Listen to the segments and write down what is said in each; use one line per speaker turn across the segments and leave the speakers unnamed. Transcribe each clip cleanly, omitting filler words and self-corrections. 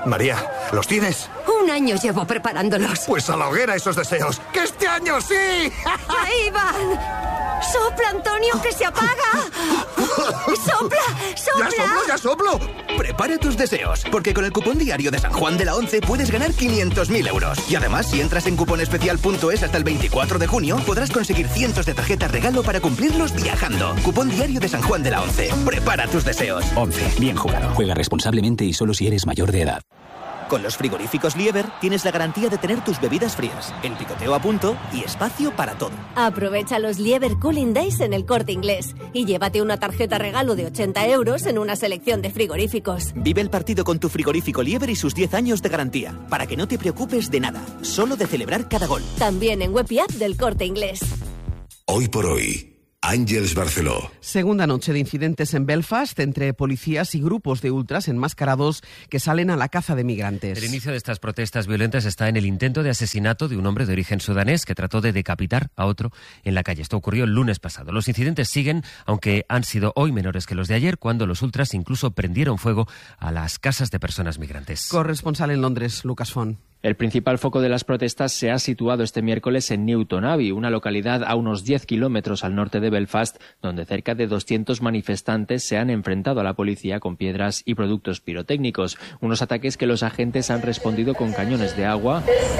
María, ¿los tienes?
1 año llevo preparándolos.
Pues a la hoguera esos deseos. ¡Que este año sí!
¡Ahí van! ¡Sopla, Antonio, que se apaga! ¡Sopla, sopla!
¡Ya soplo!
Prepara tus deseos, porque con el cupón diario de San Juan de la Once puedes ganar 500.000 euros. Y además, si entras en cuponespecial.es hasta el 24 de junio, podrás conseguir cientos de tarjetas regalo para cumplirlos viajando. Cupón diario de San Juan de la Once. Prepara tus deseos.
11. Bien jugado. Juega responsablemente y solo si eres mayor de edad.
Con los frigoríficos Lieber tienes la garantía de tener tus bebidas frías, el picoteo a punto y espacio para todo.
Aprovecha los Lieber Cooling Days en El Corte Inglés y llévate una tarjeta regalo de 80 euros en una selección de frigoríficos.
Vive el partido con tu frigorífico Lieber y sus 10 años de garantía, para que no te preocupes de nada, solo de celebrar cada gol.
También en web y app del Corte Inglés.
Hoy por hoy, Àngels Barceló.
Segunda noche de incidentes en Belfast entre policías y grupos de ultras enmascarados que salen a la caza de migrantes.
El inicio de estas protestas violentas está en el intento de asesinato de un hombre de origen sudanés que trató de decapitar a otro en la calle. Esto ocurrió el lunes pasado. Los incidentes siguen, aunque han sido hoy menores que los de ayer, cuando los ultras incluso prendieron fuego a las casas de personas migrantes.
Corresponsal en Londres, Lucas Font.
El principal foco de las protestas se ha situado este miércoles en Newton Abbey, una localidad a unos 10 kilómetros al norte de Belfast, donde cerca de 200 manifestantes se han enfrentado a la policía con piedras y productos pirotécnicos, unos ataques que los agentes han respondido con cañones de agua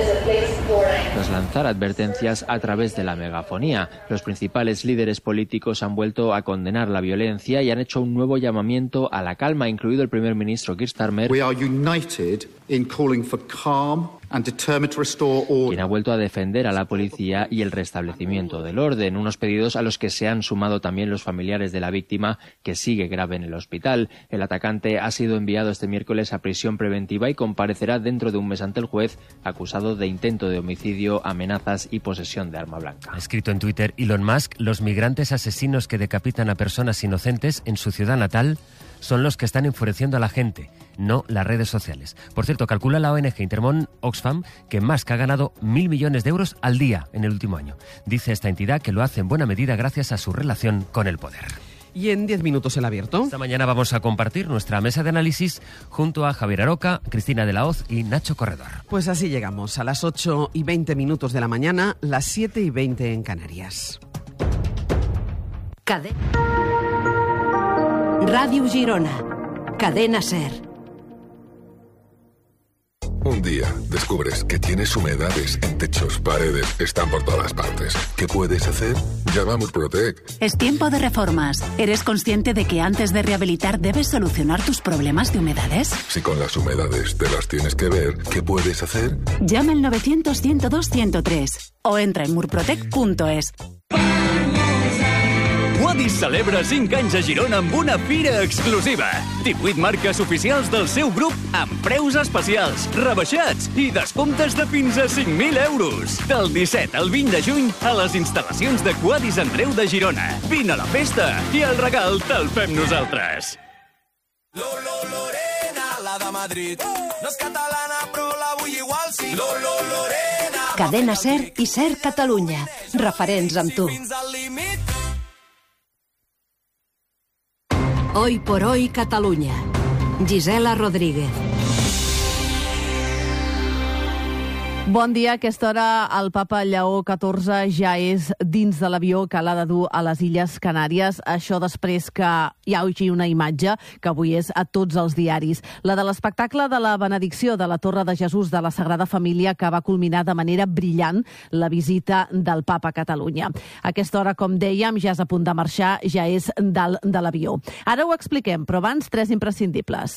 tras lanzar advertencias a través de la megafonía. Los principales líderes políticos han vuelto a condenar la violencia y han hecho un nuevo llamamiento a la calma, incluido el primer ministro Keir Starmer,
We are united in calling for calm and determined to restore order.
Quien ha vuelto a defender a la policía y el restablecimiento del orden, unos pedidos a los que se han sumado también los familiares de la víctima, que sigue grave en el hospital. El atacante ha sido enviado este miércoles a prisión preventiva y comparecerá dentro de un mes ante el juez, acusado de intento de homicidio, amenazas y posesión de arma blanca.
Ha escrito en Twitter Elon Musk: los migrantes asesinos que decapitan a personas inocentes en su ciudad natal son los que están enfureciendo a la gente, no las redes sociales. Por cierto, calcula la ONG Intermón Oxfam que Musk ha ganado 1.000 millones de euros al día en el último año. Dice esta entidad que lo hace en buena medida gracias a su relación con el poder.
Y en 10 minutos el abierto.
Esta mañana vamos a compartir nuestra mesa de análisis junto a Javier Aroca, Cristina de la Hoz y Nacho Corredor.
Pues así llegamos a las 8:20 de la mañana, las 7:20 en Canarias.
Radio Girona. Cadena SER.
Un día descubres que tienes humedades en techos, paredes, están por todas partes. ¿Qué puedes hacer? Llama a Murprotec.
Es tiempo de reformas. ¿Eres consciente de que antes de rehabilitar debes solucionar tus problemas de humedades?
Si con las humedades te las tienes que ver, ¿qué puedes hacer?
Llama al 900-102-103 o entra en murprotec.es.
Quadis celebra 5 anys a Girona amb una fira exclusiva. 18 marques oficials del seu grup amb preus especials, rebaixats i descomptes de fins a 5.000 euros. Del 17 al 20 de juny a les instal·lacions de Quadis Andreu de Girona. Vine a la festa i el regal te'l fem nosaltres.
Lorena, la de Madrid. No és catalana, però la vull igual, sí. Lorena.
Cadena SER i SER Catalunya. Referents amb tu.
Fins al límit.
Hoy por hoy Catalunya. Gisela Rodríguez.
Bon dia. A aquesta hora el papa Lleó XIV ja és dins de l'avió que l'ha de dur a les Illes Canàries. Això després que hi hagi una imatge que avui és a tots els diaris. La de l'espectacle de la benedicció de la Torre de Jesús de la Sagrada Família, que va culminar de manera brillant la visita del papa a Catalunya. A aquesta hora, com dèiem, ja és a punt de marxar, ja és dalt de l'avió. Ara ho expliquem, però abans 3 imprescindibles.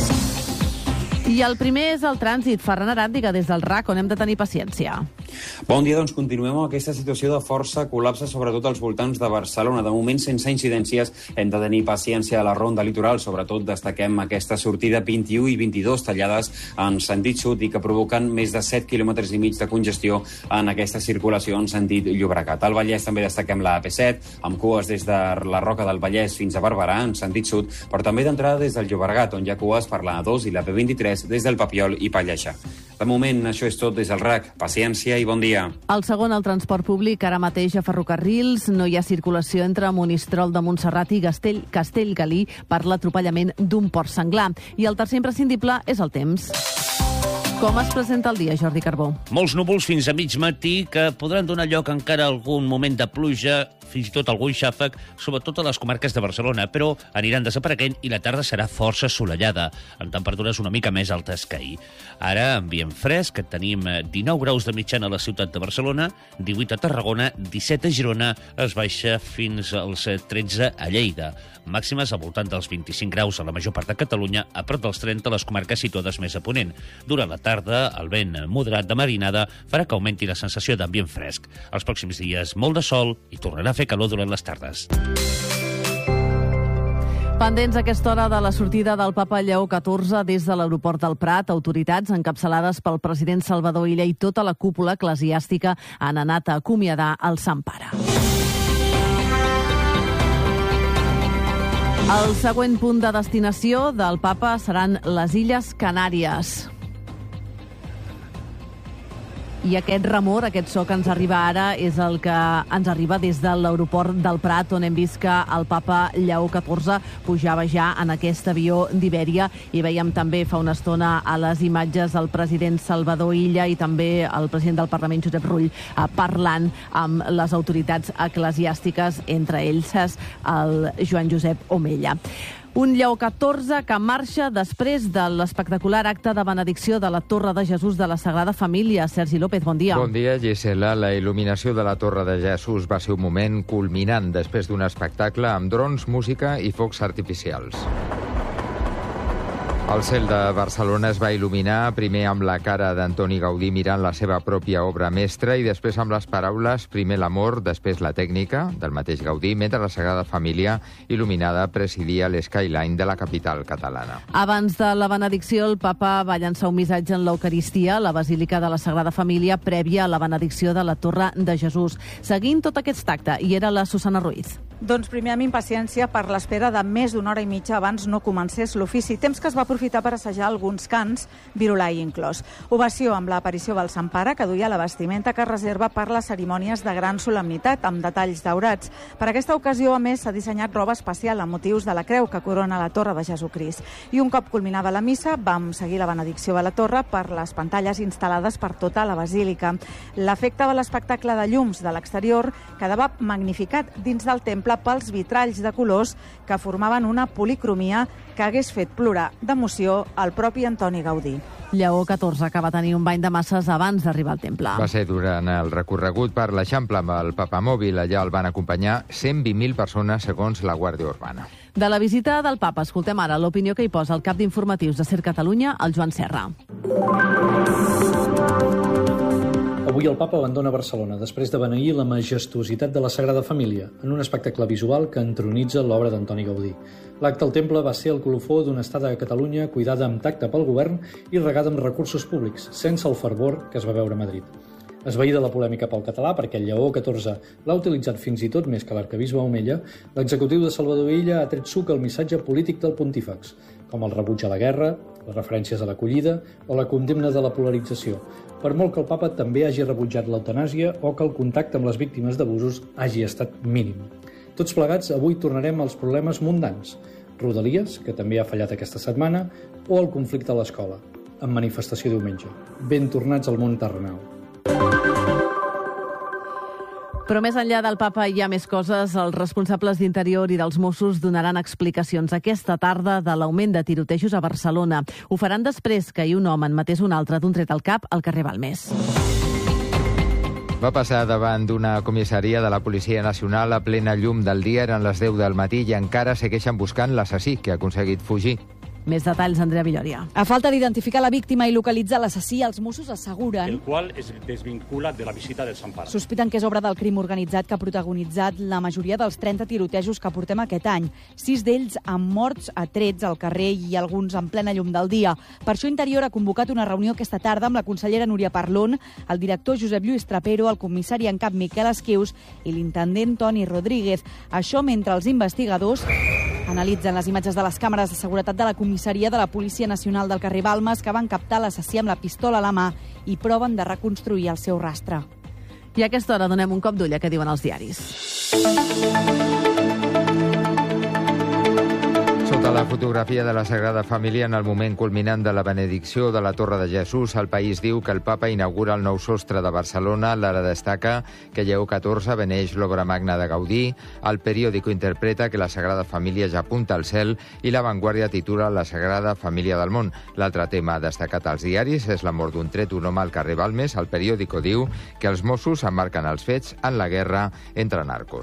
I el primer és el trànsit. Ferran Aràndiga, des del RAC, on hem de tenir paciència.
Bon dia, doncs continuem amb aquesta situació de força col·lapse, sobretot als voltants de Barcelona. De moment, sense incidències, hem de tenir paciència a la ronda litoral. Sobretot destaquem aquesta sortida 21 i 22 tallades en sentit sud i que provoquen més de 7 quilòmetres i mig de congestió en aquesta circulació en sentit Llobregat. Al Vallès també destaquem la AP7, amb cues des de la Roca del Vallès fins a Barberà, en sentit sud, però també d'entrada des del Llobregat, on hi ha cues per la A2 i la P23 des del Papiol i Pallejà. De moment, això és tot des del RAC. Paciència i bon dia.
El segon, el transport públic, ara mateix a Ferrocarrils. No hi ha circulació entre Monistrol de Montserrat i Castellgalí per l'atropellament d'un porc senglar. I el tercer imprescindible és el temps. Com es presenta el dia, Jordi Carbó?
Molts núvols fins a mig matí que podran donar lloc encara a algun moment de pluja, fins i tot algun xàfec, sobretot a les comarques de Barcelona, però aniran desapareguent i la tarda serà força assolellada, amb temperatures una mica més altes que ahir. Ara, ambient fresc, tenim 19 graus de mitjana a la ciutat de Barcelona, 18 a Tarragona, 17 a Girona, es baixa fins als 13 a Lleida. Màximes al voltant dels 25 graus a la major part de Catalunya, a prop dels 30 a les comarques situades més a ponent. Durant la tarda, el vent moderat de marinada farà que augmenti la sensació d'ambient fresc. Els pròxims dies, molt de sol i tornarà a fer calor durant les tardes.
Pendents a aquesta hora de la sortida del papa Lleó XIV des de l'aeroport del Prat, autoritats encapçalades pel president Salvador Illa i tota la cúpula eclesiàstica han anat a acomiadar el Sant Pare. El següent punt de destinació del papa seran les Illes Canàries. I aquest remor, aquest so que ens arriba ara, és el que ens arriba des de l'aeroport del Prat, on hem vist que el papa Lleó XIV pujava ja en aquest avió d'Ibèria, i veiem també fa una estona a les imatges el president Salvador Illa i també el president del Parlament, Josep Rull, parlant amb les autoritats eclesiàstiques, entre ells el Joan Josep Omella. Un Lleó XIV que marxa després de l'espectacular acte de benedicció de la Torre de Jesús de la Sagrada Família. Sergi López, bon dia.
Bon dia, Gisela. La il·luminació de la Torre de Jesús va ser un moment culminant després d'un espectacle amb drons, música i focs artificials. El cel de Barcelona es va il·luminar primer amb la cara d'Antoni Gaudí mirant la seva pròpia obra mestra i després amb les paraules primer l'amor, després la tècnica del mateix Gaudí, mentre la Sagrada Família il·luminada presidia l'skyline de la capital catalana.
Abans de la benedicció, el papa va llançar un missatge en l'Eucaristia, la Basílica de la Sagrada Família, prèvia a la benedicció de la Torre de Jesús. Seguint tot aquest acte, hi era la Susana Ruiz.
Doncs primer amb impaciència per l'espera de més d'una hora i mitja abans no comencés l'ofici, temps que es va aprofitar per assajar alguns cants, virolai inclòs. Ovació amb l'aparició del Sant Pare, que duia la vestimenta que es reserva per les cerimònies de gran solemnitat, amb detalls daurats. Per aquesta ocasió, a més, s'ha dissenyat roba especial amb motius de la creu que corona la Torre de Jesucrist. I un cop culminada la missa, vam seguir la benedicció a la Torre per les pantalles instal·lades per tota la basílica. L'efecte de l'espectacle de llums de l'exterior quedava magnificat dins del temple pels vitralls de colors que formaven una policromia que hagués fet plorar d'emoció el propi Antoni Gaudí.
Lleó XIV, que va tenir un bany de masses abans d'arribar al temple.
Va ser durant el recorregut per l'Eixample amb el papamòbil. Allà el van acompanyar 120.000 persones, segons la Guàrdia Urbana.
De la visita del papa, escoltem ara l'opinió que hi posa el cap d'informatius de Ser Catalunya, el Joan Serra.
Avui el papa abandona Barcelona després de beneir la majestuositat de la Sagrada Família en un espectacle visual que entronitza l'obra d'Antoni Gaudí. L'acte al temple va ser el colofó d'una estada a Catalunya cuidada amb tacte pel govern i regada amb recursos públics, sense el fervor que es va veure a Madrid. Esvaïda la polèmica pel català, perquè el Lleó XIV l'ha utilitzat fins i tot més que l'arquebisbe Omella, l'executiu de Salvador Illa ha tret suc al missatge polític del pontífex, com el rebuig a la guerra, les referències a l'acollida o la condemna de la polarització, per molt que el papa també hagi rebutjat l'eutanàsia o que el contacte amb les víctimes d'abusos hagi estat mínim. Tots plegats, avui tornarem als problemes mundans, Rodalies, que també ha fallat aquesta setmana, o el conflicte a l'escola, amb manifestació diumenge. Ben tornats al món terrenal.
Però més enllà del papa hi ha més coses. Els responsables d'Interior i dels Mossos donaran explicacions aquesta tarda de l'augment de tirotejos a Barcelona. Ho faran després que un home en matés un altre d'un tret al cap al carrer Balmés.
Va passar davant d'una comissaria de la Policia Nacional a plena llum del dia, eren les 10 del matí i encara segueixen buscant l'assassí, que ha aconseguit fugir.
Més detalls, Andrea Villoria.
A falta d'identificar la víctima i localitzar l'assassí, els Mossos asseguren...
El qual es desvincula de la visita del Sant Pare.
Sospiten que és obra del crim organitzat que ha protagonitzat la majoria dels 30 tirotejos que portem aquest any. 6 d'ells amb morts a trets al carrer i alguns en plena llum del dia. Per això Interior ha convocat una reunió aquesta tarda amb la consellera Núria Parlon, el director Josep Lluís Trapero, el comissari en cap Miquel Esquius i l'intendent Toni Rodríguez. Això mentre els investigadors Analitzen les imatges de les càmeres de seguretat de la comissaria de la Policia Nacional del carrer Balmes que van captar l'assassí amb la pistola a la mà i proven de reconstruir el seu rastre.
I a aquesta hora donem un cop d'ull a què diuen els diaris.
Sota la fotografia de la Sagrada Família en el moment culminant de la benedicció de la Torre de Jesús, el País diu que el papa inaugura el nou sostre de Barcelona. L'Ara destaca que Lleó XIV beneix l'obra magna de Gaudí. El Periódico interpreta que la Sagrada Família ja apunta al cel i La Vanguardia titula La Sagrada Família del món. L'altre tema destacat als diaris és la mort d'un tret un home al carrer Balmes. El Periódico diu que els Mossos emmarquen els fets en la guerra entre narcos.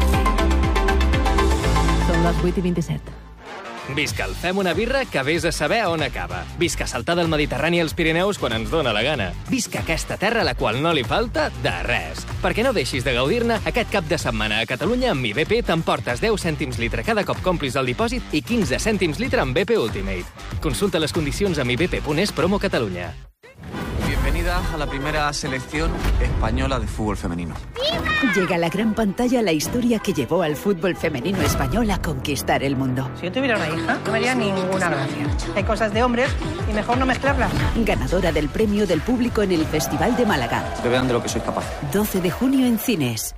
Són les 8:27.
Visca el Fem una birra que vés a saber on acaba. Visca saltar del Mediterrani als Pirineus quan ens dóna la gana. Visca aquesta terra a la qual no li falta de res. Perquè no deixis de gaudir-ne, aquest cap de setmana a Catalunya amb mi BP t'emportes 10 cèntims litre cada cop complis el dipòsit i 15 cèntims litre amb BP Ultimate. Consulta les condicions a mibp.es promo Catalunya.
Bienvenida a la primera selección española de fútbol femenino.
Llega a la gran pantalla la historia que llevó al fútbol femenino español a conquistar el mundo.
Si yo tuviera una hija, no me haría ninguna gracia. Hay cosas de hombres y mejor no mezclarlas.
Ganadora del premio del público en el Festival de Málaga.
Que vean de lo que soy capaz.
12 de junio en cines.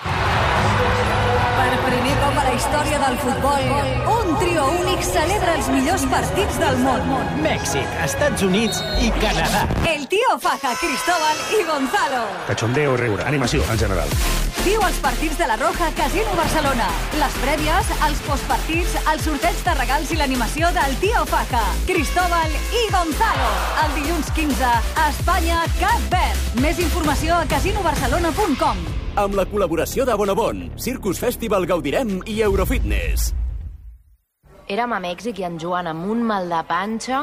Per primer cop a la història del futbol, un trio únic celebra els millors partits del món.
Mèxic, Estats Units i Canadà.
El Tío Faja, Cristóbal i Gonzalo.
Cachondeo i riure, animació en general.
Viu els partits de la Roja Casino Barcelona. Les prèvies, els postpartits, el sorteig de regals i l'animació del Tío Faja, Cristóbal i Gonzalo. El dilluns 15, a Espanya, Cap Verd. Més informació a casinobarcelona.com.
Amb la col·laboració de Bonobon, Circus Festival Gaudirem i Eurofitness.
Érem a Mèxic i en Joan amb un mal de panxa.